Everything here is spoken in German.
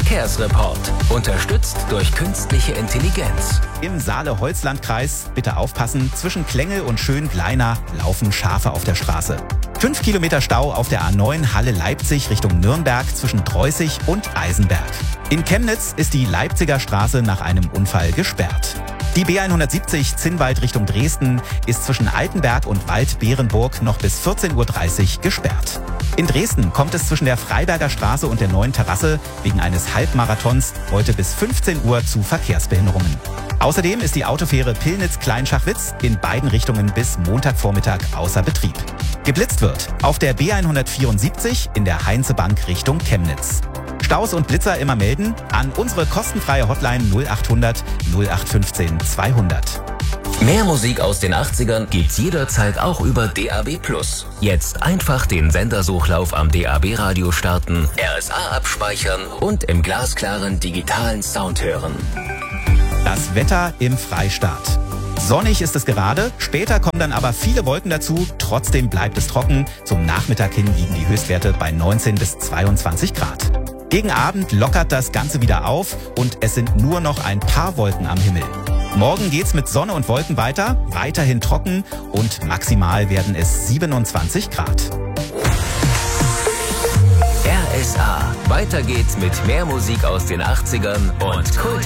Verkehrsreport. Unterstützt durch künstliche Intelligenz. Im Saale-Holzland-Kreis, bitte aufpassen, zwischen Klängel und Schöngleiner laufen Schafe auf der Straße. 5 Kilometer Stau auf der A9 Halle-Leipzig Richtung Nürnberg zwischen Dreußig und Eisenberg. In Chemnitz ist die Leipziger Straße nach einem Unfall gesperrt. Die B170 Zinnwald Richtung Dresden ist zwischen Altenberg und Waldbeerenburg noch bis 14:30 Uhr gesperrt. In Dresden kommt es zwischen der Freiberger Straße und der Neuen Terrasse wegen eines Halbmarathons heute bis 15 Uhr zu Verkehrsbehinderungen. Außerdem ist die Autofähre Pillnitz-Kleinschachwitz in beiden Richtungen bis Montagvormittag außer Betrieb. Geblitzt wird auf der B174 in der Heinzebank Richtung Chemnitz. Staus und Blitzer immer melden an unsere kostenfreie Hotline 0800 0815 200. Mehr Musik aus den 80ern gibt's jederzeit auch über DAB+. Jetzt einfach den Sendersuchlauf am DAB-Radio starten, RSA abspeichern und im glasklaren digitalen Sound hören. Das Wetter im Freistaat. Sonnig ist es gerade, später kommen dann aber viele Wolken dazu, trotzdem bleibt es trocken. Zum Nachmittag hin liegen die Höchstwerte bei 19 bis 22 Grad. Gegen Abend lockert das Ganze wieder auf und es sind nur noch ein paar Wolken am Himmel. Morgen geht's mit Sonne und Wolken weiter, weiterhin trocken und maximal werden es 27 Grad. RSA. Weiter geht's mit mehr Musik aus den 80ern und Kult.